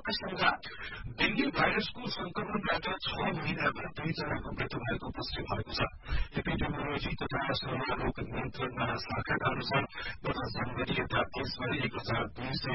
आकाशवाणीका डेंगी भाइरसको संक्रमणबाट 6 महिनामा 2 जनाको मृत्यु भएको पुष्टि भएको छ। एपिडेमियोलोजी तथा सर्वरोग नियन्त्रण महाशाखाका अनुसार गत जनवरी यता देशभरि 1,200